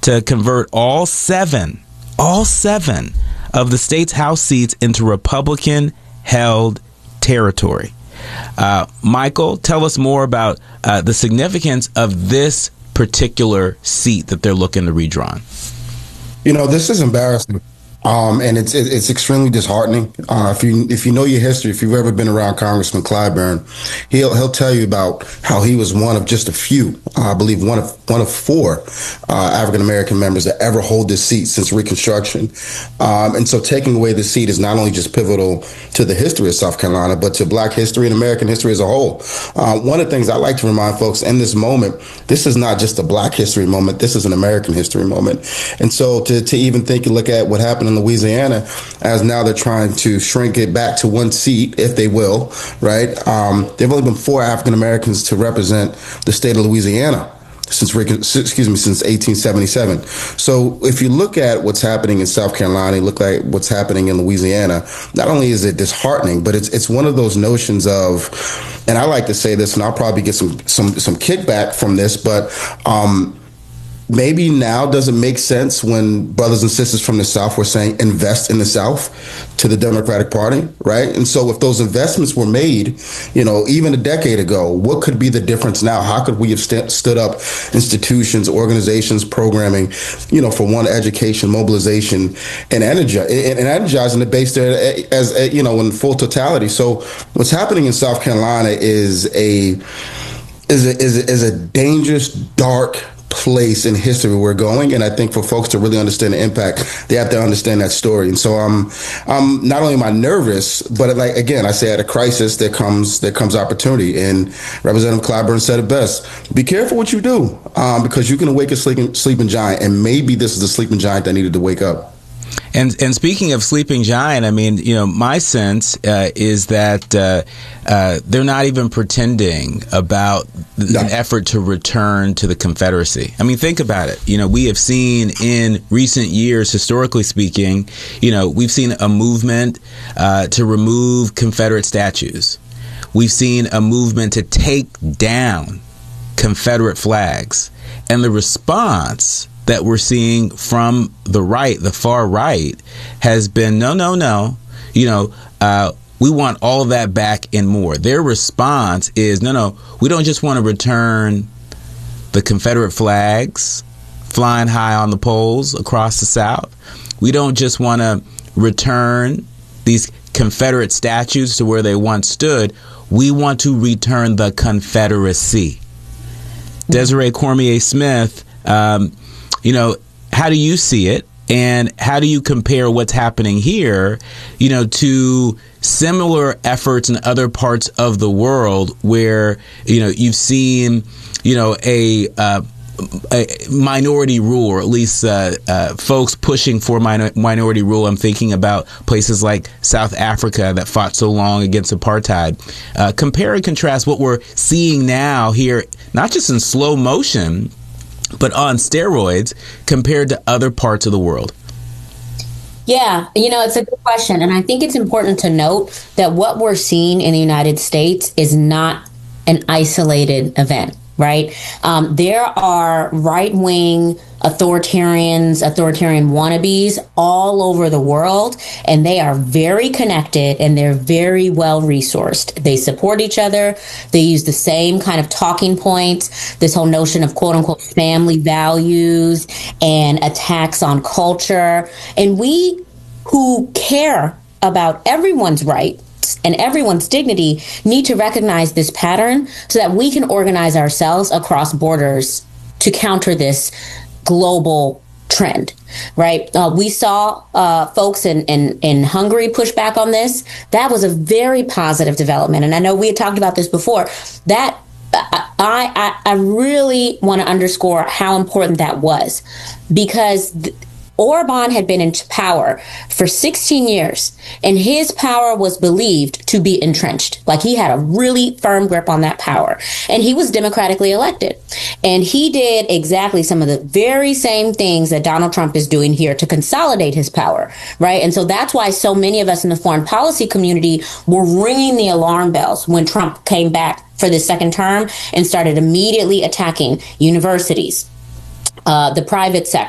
to convert all seven of the state's House seats into Republican-held territory. Michael, tell us more about the significance of this particular seat that they're looking to redraw. This is embarrassing. And it's extremely disheartening. If you know your history, if you've ever been around Congressman Clyburn, he'll tell you about how he was one of just a few, I believe one of four African American members that ever hold this seat since Reconstruction. And so taking away the seat is not only just pivotal to the history of South Carolina, but to Black history and American history as a whole. One of the things I like to remind folks in this moment, this is not just a Black history moment. This is an American history moment. And so to even think and look at what happened in Louisiana, as now they're trying to shrink it back to one seat, if they will, right? There've only been four African Americans to represent the state of Louisiana since 1877. So if you look at what's happening in South Carolina, you look at what's happening in Louisiana, not only is it disheartening, but it's one of those notions of, and I like to say this, and I'll probably get some kickback from this, but maybe now doesn't make sense when brothers and sisters from the South were saying invest in the South to the Democratic Party, right? And so if those investments were made, even a decade ago, what could be the difference now? How could we have stood up institutions, organizations, programming, for one, education, mobilization, and energizing the base there as in full totality. So what's happening in South Carolina is a dangerous, dark place in history we're going, and I think for folks to really understand the impact, they have to understand that story. And so I'm not only am I nervous, but I say at a crisis there comes opportunity. And Representative Clyburn said it best: be careful what you do, because you can awaken a sleeping giant, and maybe this is the sleeping giant that needed to wake up. And speaking of sleeping giant, my sense is that they're not even pretending about an effort to return to the Confederacy. Think about it. We have seen in recent years, historically speaking, we've seen a movement to remove Confederate statues. We've seen a movement to take down Confederate flags. And the response that we're seeing from the right, the far right, has been no. We want all of that back and more. Their response is no. We don't just want to return the Confederate flags flying high on the poles across the South. We don't just want to return these Confederate statues to where they once stood. We want to return the Confederacy. Desiree Cormier Smith, how do you see it, and how do you compare what's happening here, to similar efforts in other parts of the world where, you've seen, a minority rule, or at least folks pushing for minority rule? I'm thinking about places like South Africa that fought so long against apartheid. Compare and contrast what we're seeing now here, not just in slow motion, but on steroids, compared to other parts of the world. Yeah, it's a good question. And I think it's important to note that what we're seeing in the United States is not an isolated event, right? There are right-wing authoritarian wannabes all over the world, and they are very connected and they're very well resourced. They support each other. They use the same kind of talking points, this whole notion of quote unquote family values and attacks on culture. And we who care about everyone's rights and everyone's dignity need to recognize this pattern so that we can organize ourselves across borders to counter this global trend, right? We saw folks in Hungary push back on this. That was a very positive development. And I know we had talked about this before. That I really want to underscore how important that was, because Orban had been in power for 16 years, and his power was believed to be entrenched. Like, he had a really firm grip on that power, and he was democratically elected. And he did exactly some of the very same things that Donald Trump is doing here to consolidate his power, right? And so that's why so many of us in the foreign policy community were ringing the alarm bells when Trump came back for the second term and started immediately attacking universities, the private sector,